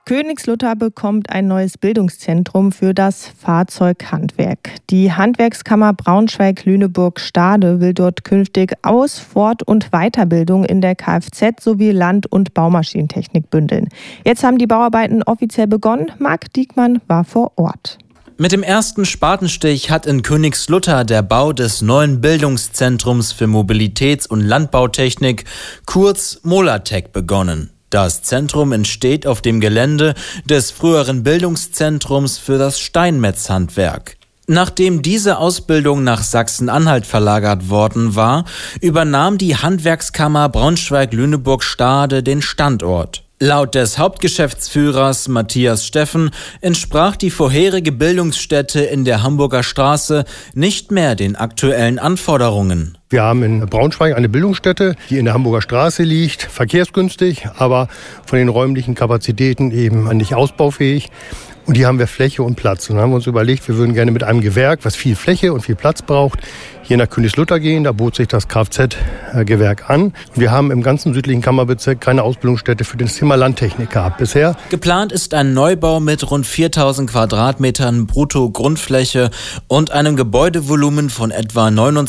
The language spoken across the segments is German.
Königslutter bekommt ein neues Bildungszentrum für das Fahrzeughandwerk. Die Handwerkskammer Braunschweig-Lüneburg-Stade will dort künftig Aus-, Fort- und Weiterbildung in der Kfz- sowie Land- und Baumaschinentechnik bündeln. Jetzt haben die Bauarbeiten offiziell begonnen. Marc Diekmann war vor Ort. Mit dem ersten Spatenstich hat in Königslutter der Bau des neuen Bildungszentrums für Mobilitäts- und Landbautechnik, kurz Molatec, begonnen. Das Zentrum entsteht auf dem Gelände des früheren Bildungszentrums für das Steinmetzhandwerk. Nachdem diese Ausbildung nach Sachsen-Anhalt verlagert worden war, übernahm die Handwerkskammer Braunschweig-Lüneburg-Stade den Standort. Laut des Hauptgeschäftsführers Matthias Steffen entsprach die vorherige Bildungsstätte in der Hamburger Straße nicht mehr den aktuellen Anforderungen. Wir haben in Braunschweig eine Bildungsstätte, die in der Hamburger Straße liegt, verkehrsgünstig, aber von den räumlichen Kapazitäten eben nicht ausbaufähig. Und hier haben wir Fläche und Platz. Und dann haben wir uns überlegt, wir würden gerne mit einem Gewerk, was viel Fläche und viel Platz braucht, hier nach Königslutter gehen. Da bot sich das Kfz-Gewerk an. Und wir haben im ganzen südlichen Kammerbezirk keine Ausbildungsstätte für das Thema Landtechnik gehabt bisher. Geplant ist ein Neubau mit rund 4.000 Quadratmetern Brutto-Grundfläche und einem Gebäudevolumen von etwa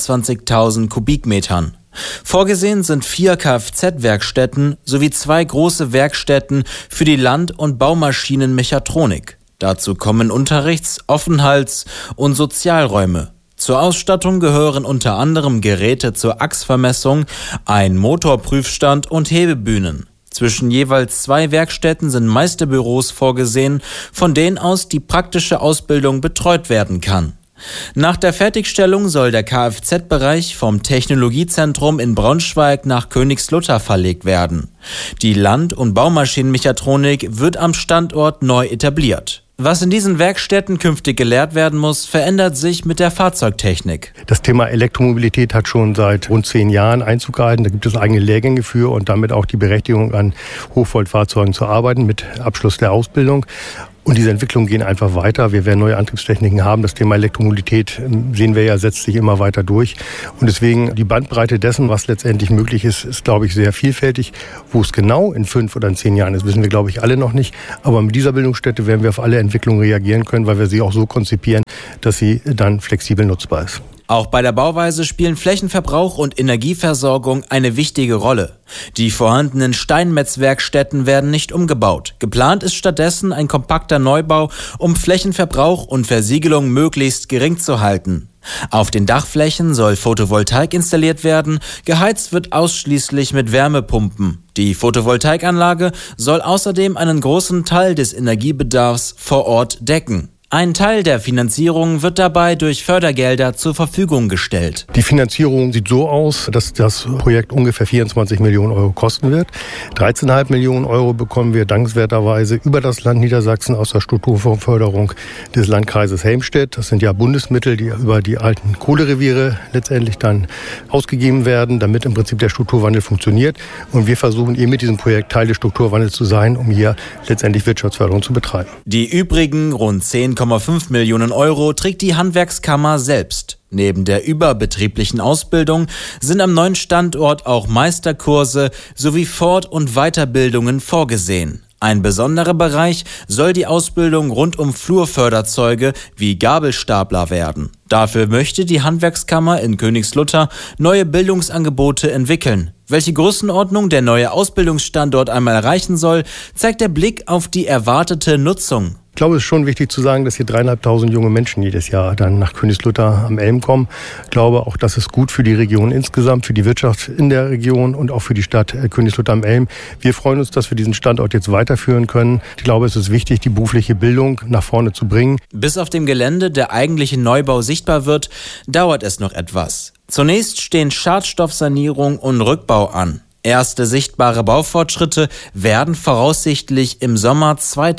29.000 Kubikmetern. Vorgesehen sind 4 Kfz-Werkstätten sowie 2 große Werkstätten für die Land- und Baumaschinenmechatronik. Dazu kommen Unterrichts-, Aufenthalts- und Sozialräume. Zur Ausstattung gehören unter anderem Geräte zur Achsvermessung, ein Motorprüfstand und Hebebühnen. Zwischen jeweils 2 Werkstätten sind Meisterbüros vorgesehen, von denen aus die praktische Ausbildung betreut werden kann. Nach der Fertigstellung soll der Kfz-Bereich vom Technologiezentrum in Braunschweig nach Königslutter verlegt werden. Die Land- und Baumaschinenmechatronik wird am Standort neu etabliert. Was in diesen Werkstätten künftig gelehrt werden muss, verändert sich mit der Fahrzeugtechnik. Das Thema Elektromobilität hat schon seit rund 10 Jahren Einzug gehalten. Da gibt es eigene Lehrgänge für und damit auch die Berechtigung, an Hochvoltfahrzeugen zu arbeiten mit Abschluss der Ausbildung. Und diese Entwicklungen gehen einfach weiter. Wir werden neue Antriebstechniken haben. Das Thema Elektromobilität, sehen wir ja, setzt sich immer weiter durch. Und deswegen die Bandbreite dessen, was letztendlich möglich ist, ist, glaube ich, sehr vielfältig. Wo es genau in 5 oder in 10 Jahren ist, wissen wir, glaube ich, alle noch nicht. Aber mit dieser Bildungsstätte werden wir auf alle Entwicklungen reagieren können, weil wir sie auch so konzipieren, dass sie dann flexibel nutzbar ist. Auch bei der Bauweise spielen Flächenverbrauch und Energieversorgung eine wichtige Rolle. Die vorhandenen Steinmetzwerkstätten werden nicht umgebaut. Geplant ist stattdessen ein kompakter Neubau, um Flächenverbrauch und Versiegelung möglichst gering zu halten. Auf den Dachflächen soll Photovoltaik installiert werden, geheizt wird ausschließlich mit Wärmepumpen. Die Photovoltaikanlage soll außerdem einen großen Teil des Energiebedarfs vor Ort decken. Ein Teil der Finanzierung wird dabei durch Fördergelder zur Verfügung gestellt. Die Finanzierung sieht so aus, dass das Projekt ungefähr 24 Millionen Euro kosten wird. 13,5 Millionen Euro bekommen wir dankenswerterweise über das Land Niedersachsen aus der Strukturfondsförderung des Landkreises Helmstedt. Das sind ja Bundesmittel, die über die alten Kohlereviere letztendlich dann ausgegeben werden, damit im Prinzip der Strukturwandel funktioniert. Und wir versuchen eben mit diesem Projekt Teil des Strukturwandels zu sein, um hier letztendlich Wirtschaftsförderung zu betreiben. Die übrigen rund 10,5 Millionen Euro trägt die Handwerkskammer selbst. Neben der überbetrieblichen Ausbildung sind am neuen Standort auch Meisterkurse sowie Fort- und Weiterbildungen vorgesehen. Ein besonderer Bereich soll die Ausbildung rund um Flurförderzeuge wie Gabelstapler werden. Dafür möchte die Handwerkskammer in Königslutter neue Bildungsangebote entwickeln. Welche Größenordnung der neue Ausbildungsstandort einmal erreichen soll, zeigt der Blick auf die erwartete Nutzung. Ich glaube, es ist schon wichtig zu sagen, dass hier 3.500 junge Menschen jedes Jahr dann nach Königslutter am Elm kommen. Ich glaube auch, das ist gut für die Region insgesamt, für die Wirtschaft in der Region und auch für die Stadt Königslutter am Elm. Wir freuen uns, dass wir diesen Standort jetzt weiterführen können. Ich glaube, es ist wichtig, die berufliche Bildung nach vorne zu bringen. Bis auf dem Gelände der eigentliche Neubau sichtbar wird, dauert es noch etwas. Zunächst stehen Schadstoffsanierung und Rückbau an. Erste sichtbare Baufortschritte werden voraussichtlich im Sommer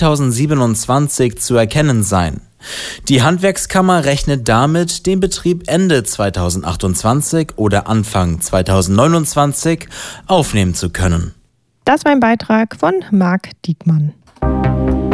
2027 zu erkennen sein. Die Handwerkskammer rechnet damit, den Betrieb Ende 2028 oder Anfang 2029 aufnehmen zu können. Das war ein Beitrag von Marc Diekmann.